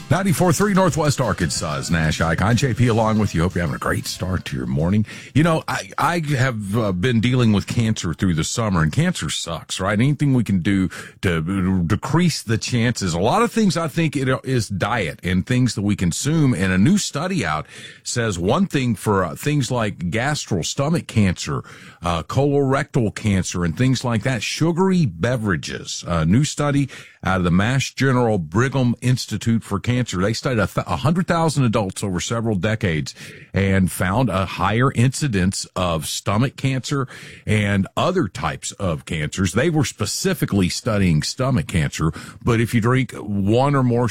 94.3 Northwest Arkansas's Nash Icon. JP along with you. Hope you're having a great start to your morning. You know, I have been dealing with cancer through the summer, and cancer sucks, right? Anything we can do to decrease the chances. A lot of things I think it is diet and things that we consume. And a new study out says one thing for things like stomach cancer, colorectal cancer, and things like that, sugary beverages. A new study out of the Mass General Brigham Institute for Cancer. They studied 100,000 adults over several decades and found a higher incidence of stomach cancer and other types of cancers. They were specifically studying stomach cancer, but if you drink one or more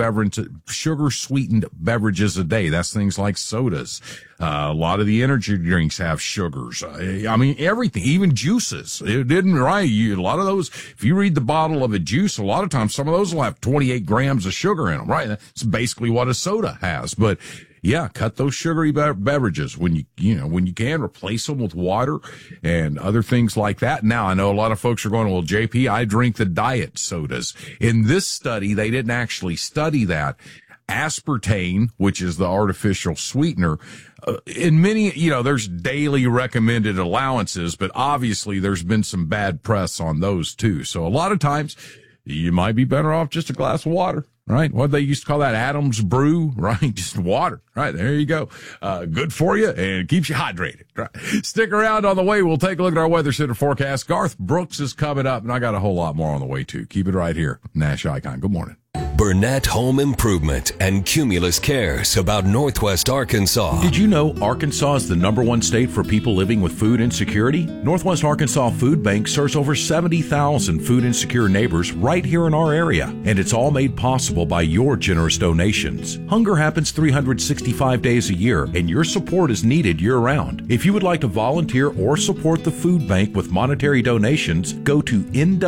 sugar-sweetened beverages a day, that's things like sodas. A lot of the energy drinks have sugars. I mean, everything, even juices. It didn't, right? A lot of those, if you read the bottle of a juice, a lot of times some of those will have 28 grams of sugar in them, right? That's basically what a soda has. But yeah, cut those sugary beverages when you can, replace them with water and other things like that. Now, I know a lot of folks are going, well, JP, I drink the diet sodas. In this study, they didn't actually study that. Aspartame, which is the artificial sweetener, in many, there's daily recommended allowances, but obviously there's been some bad press on those too. So a lot of times you might be better off just a glass of water, right? What they used to call that Adam's brew, right? Just water, right? There you go. Good for you and keeps you hydrated, right? Stick around. On the way, we'll take a look at our Weather Center forecast. Garth Brooks is coming up, and I got a whole lot more on the way too. Keep it right here. Nash Icon. Good morning. Burnett Home Improvement and Cumulus cares about Northwest Arkansas. Did you know Arkansas is the #1 state for people living with food insecurity? Northwest Arkansas Food Bank serves over 70,000 food insecure neighbors right here in our area, and it's all made possible by your generous donations. Hunger happens 365 days a year, and your support is needed year-round. If you would like to volunteer or support the food bank with monetary donations, go to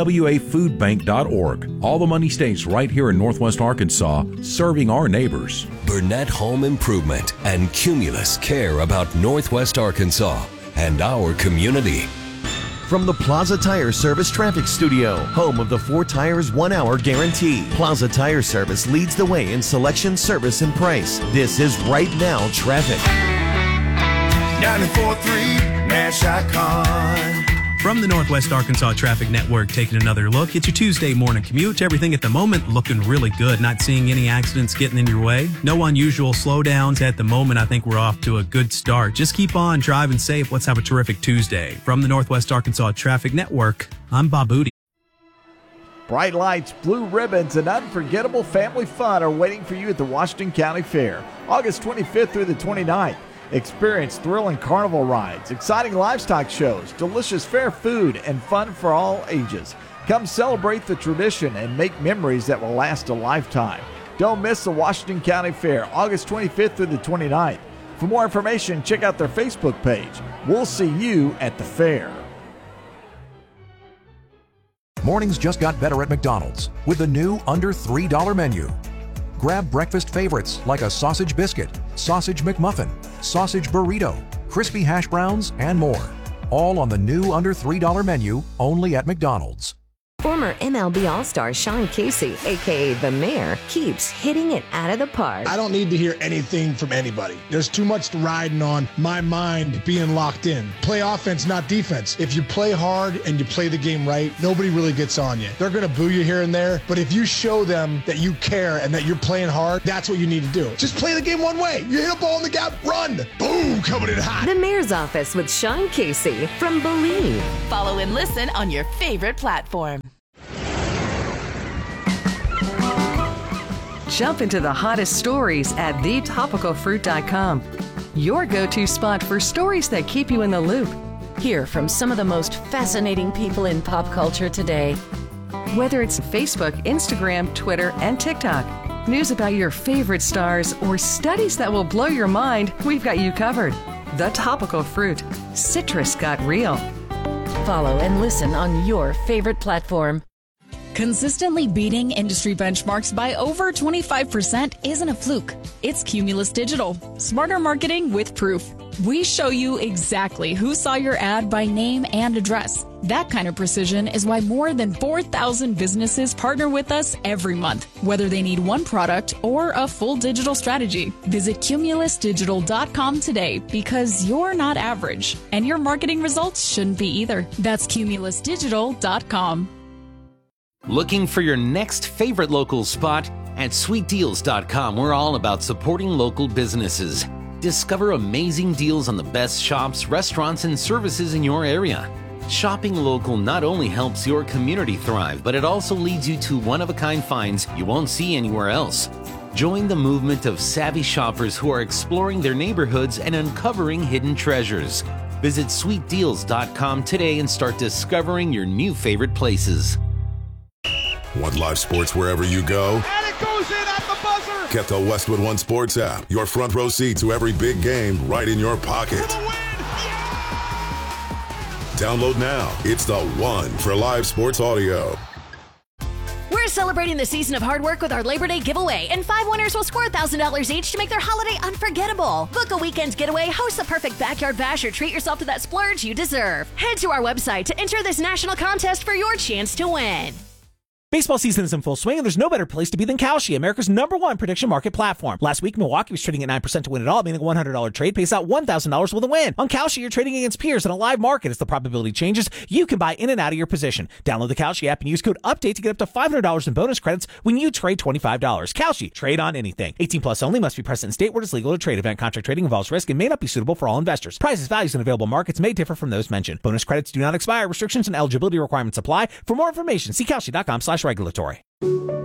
nwafoodbank.org. All the money stays right here in Northwest Arkansas, serving our neighbors. Burnett Home Improvement and Cumulus care about Northwest Arkansas and our community. From the Plaza Tire Service Traffic Studio, home of the 4 Tires 1 Hour Guarantee. Plaza Tire Service leads the way in selection, service, and price. This is Right Now Traffic. 94.3 Nash Icon. From the Northwest Arkansas Traffic Network, taking another look. It's your Tuesday morning commute. Everything at the moment looking really good. Not seeing any accidents getting in your way. No unusual slowdowns at the moment. I think we're off to a good start. Just keep on driving safe. Let's have a terrific Tuesday. From the Northwest Arkansas Traffic Network, I'm Bob Booty. Bright lights, blue ribbons, and unforgettable family fun are waiting for you at the Washington County Fair, August 25th through the 29th. Experience thrilling carnival rides, exciting livestock shows, delicious fair food, and fun for all ages. Come celebrate the tradition and make memories that will last a lifetime. Don't miss the Washington County Fair, August 25th through the 29th. For more information, check out their Facebook page. We'll see you at the fair. Mornings just got better at McDonald's with the new under $3 menu. Grab breakfast favorites like a sausage biscuit, sausage McMuffin, sausage burrito, crispy hash browns, and more. All on the new under $3 menu, only at McDonald's. Former MLB All-Star Sean Casey, a.k.a. The Mayor, keeps hitting it out of the park. I don't need to hear anything from anybody. There's too much riding on my mind being locked in. Play offense, not defense. If you play hard and you play the game right, nobody really gets on you. They're going to boo you here and there, but if you show them that you care and that you're playing hard, that's what you need to do. Just play the game one way. You hit a ball in the gap, run. Boom, coming in hot. The Mayor's Office with Sean Casey from Believe. Follow and listen on your favorite platform. Jump into the hottest stories at thetopicalfruit.com. Your go-to spot for stories that keep you in the loop. Hear from some of the most fascinating people in pop culture today. Whether it's Facebook, Instagram, Twitter, and TikTok, news about your favorite stars, or studies that will blow your mind, we've got you covered. The Topical Fruit. Citrus got real. Follow and listen on your favorite platform. Consistently beating industry benchmarks by over 25% isn't a fluke. It's Cumulus Digital. Smarter marketing with proof. We show you exactly who saw your ad by name and address. That kind of precision is why more than 4,000 businesses partner with us every month, whether they need one product or a full digital strategy. Visit CumulusDigital.com today because you're not average, and your marketing results shouldn't be either. That's CumulusDigital.com. Looking for your next favorite local spot? At SweetDeals.com, we're all about supporting local businesses. Discover amazing deals on the best shops, restaurants, and services in your area. Shopping local not only helps your community thrive, but it also leads you to one-of-a-kind finds you won't see anywhere else. Join the movement of savvy shoppers who are exploring their neighborhoods and uncovering hidden treasures. Visit SweetDeals.com today and start discovering your new favorite places. Want live sports wherever you go? And it goes in at the buzzer! Get the Westwood One Sports app. Your front row seat to every big game right in your pocket. Download now. It's the one for live sports audio. We're celebrating the season of hard work with our Labor Day giveaway, and 5 winners will score $1,000 each to make their holiday unforgettable. Book a weekend getaway, host the perfect backyard bash, or treat yourself to that splurge you deserve. Head to our website to enter this national contest for your chance to win. Baseball season is in full swing, and there's no better place to be than Kalshi, America's #1 prediction market platform. Last week, Milwaukee was trading at 9% to win it all, meaning a $100 trade pays out $1,000 with a win. On Kalshi, you're trading against peers in a live market. As the probability changes, you can buy in and out of your position. Download the Kalshi app and use code UPDATE to get up to $500 in bonus credits when you trade $25. Kalshi, trade on anything. 18 plus only, must be present in state where it's legal to trade. Event contract trading involves risk and may not be suitable for all investors. Prices, values, and available markets may differ from those mentioned. Bonus credits do not expire. Restrictions and eligibility requirements apply. For more information, see Kalshi.com/regulatory.